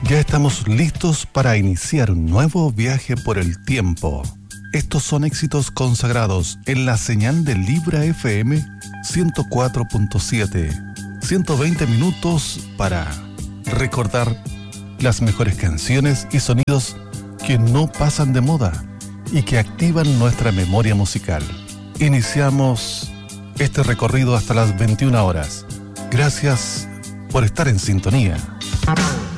Ya estamos listos para iniciar un nuevo viaje por el tiempo. Estos son éxitos consagrados en la señal de Libra FM 104.7. 120 minutos para recordar las mejores canciones y sonidos que no pasan de moda y que activan nuestra memoria musical. Iniciamos este recorrido hasta las 21 horas. Gracias por estar en sintonía.